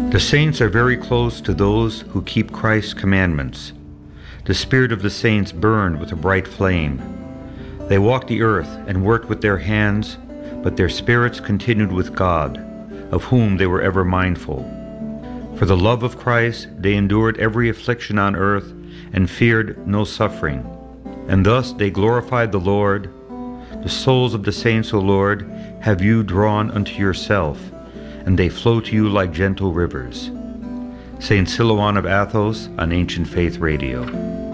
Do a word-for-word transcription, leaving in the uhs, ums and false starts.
The saints are very close to those who keep Christ's commandments. The spirit of the saints burned with a bright flame. They walked the earth and worked with their hands, but their spirits continued with God, of whom they were ever mindful. For the love of Christ they endured every affliction on earth and feared no suffering. And thus they glorified the Lord. The souls of the saints, O Lord, have you drawn unto yourself, and they flow to you like gentle rivers. Saint Silouan of Athos on Ancient Faith Radio.